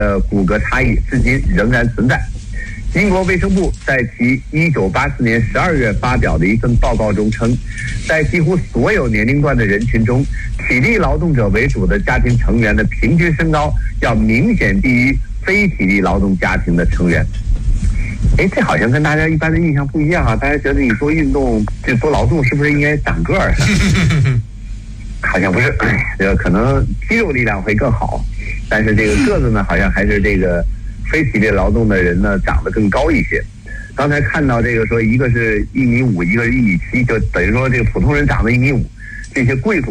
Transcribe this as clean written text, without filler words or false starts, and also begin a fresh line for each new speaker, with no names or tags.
骨骼差异至今仍然存在。英国卫生部在其1984年12月发表的一份报告中称，在几乎所有年龄段的人群中，体力劳动者为主的家庭成员的平均身高要明显低于非体力劳动家庭的成员。这好像跟大家一般的印象不一样啊！大家觉得你做运动、做劳动是不是应该长个儿？好像不是，可能肌肉力量会更好，但是这个个子呢，好像还是这个非体力劳动的人呢长得更高一些。刚才看到这个说，一个是1.5米，一个是1.7米，就等于说这个普通人长得1.5米，这些贵族